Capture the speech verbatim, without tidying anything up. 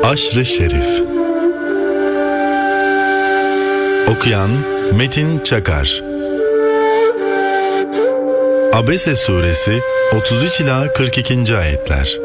Aşr-ı Şerif. Okuyan Metin Çakar. Abese Suresi otuz üç ila kırk ikinci ayetler.